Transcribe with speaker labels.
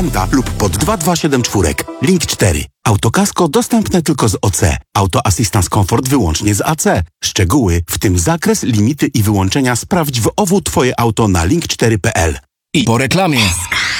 Speaker 1: lub pod 2274. Link 4. Autokasko dostępne tylko z OC. Auto Assistance Comfort wyłącznie z AC. Szczegóły, w tym zakres, limity i wyłączenia sprawdź w OWU Twoje auto na link4.pl.
Speaker 2: I po reklamie.